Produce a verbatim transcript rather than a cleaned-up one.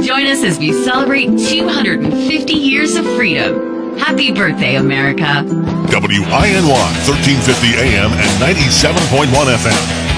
Join us as we celebrate two hundred fifty years of freedom. Happy birthday, America. W I N Y, thirteen fifty A M and ninety-seven point one F M.